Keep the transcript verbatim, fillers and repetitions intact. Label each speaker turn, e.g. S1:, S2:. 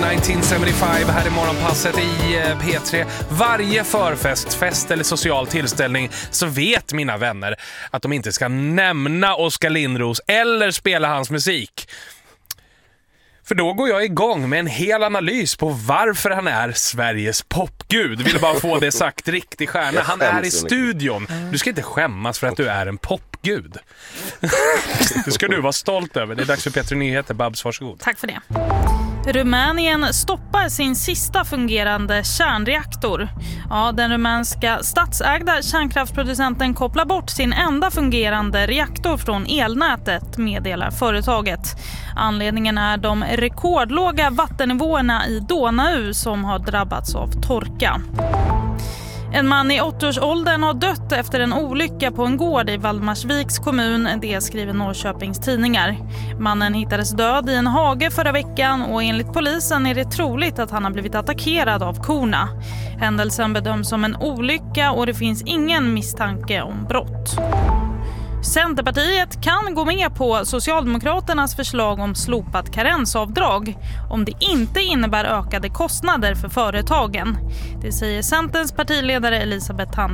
S1: nittonhundrasjuttiofem här i morgonpasset i P tre. Varje förfest, fest eller social tillställning så vet mina vänner att de inte ska nämna Oskar Lindros eller spela hans musik. För då går jag igång med en hel analys på varför han är Sveriges popgud. Vill bara få det sagt, riktig stjärna. Han är i studion. Du ska inte skämmas för att du är en popgud. Det ska du vara stolt över. Det är dags för P tre Nyheter. Babs, varsågod.
S2: Tack för det. Rumänien stoppar sin sista fungerande kärnreaktor. Ja, den rumänska statsägda kärnkraftsproducenten kopplar bort sin enda fungerande reaktor från elnätet, meddelar företaget. Anledningen är de rekordlåga vattennivåerna i Donau som har drabbats av torka. En man i åttioårsåldern har dött efter en olycka på en gård i Valdemarsviks kommun, det skriver Norrköpings tidningar. Mannen hittades död i en hage förra veckan och enligt polisen är det troligt att han har blivit attackerad av korna. Händelsen bedöms som en olycka och det finns ingen misstanke om brott. Centerpartiet kan gå med på Socialdemokraternas förslag om slopat karensavdrag om det inte innebär ökade kostnader för företagen. Det säger Centerns partiledare Elisabeth Thand